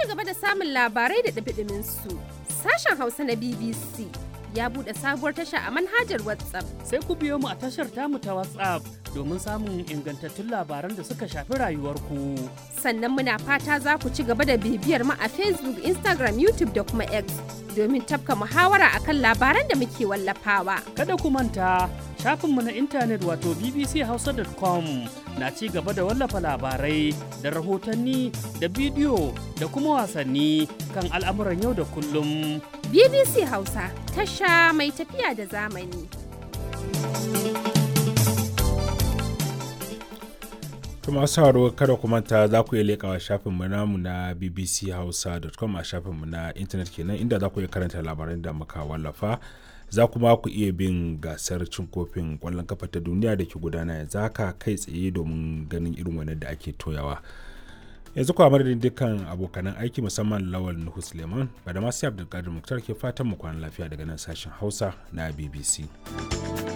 gaba da samun labarai da ɗumi su, sashen Hausa na BBC ya buɗe sabuwar tasha a manhajar WhatsApp. Sai ku biyo mu a tashar tamu ta WhatsApp domin samun ingantattun labaran da suka shafi rayuwarku. Sannan muna fata za ku ci gaba da bibiyar mu a Facebook, Instagram, YouTube da kuma X domin tafka muhawara akan labaran da muke wallafawa. Kada ku manta shafinmu na intanet wato bbchausa.com na ci gaba da wallafa labarai da rahotanni da bidiyo da kuma wasanni kan al'amuran yau da kullum. BBC Hausa, tasha mai tafiya da zamani. Kuma sauraro kada ku manta za ku iya leƙawa shafinmu namu na bbchausa.com a shafinmu na intanet kenan inda za ku iya karanta labaran da muka wallafa. Za kuma ku iya bin gasar cin kofin ƙwallon kafa ta duniya da ke gudana yanzu haka kai tsaye domin ganin irin wannan da ake toyawa. Yanzu kuwa madadin dukkan abokanan aiki musamman Lawal Nuhu Suleiman ba da masu Abdulkadir Muktar ke fatan mu kwana lafiya daga nan sashen Hausa na BBC.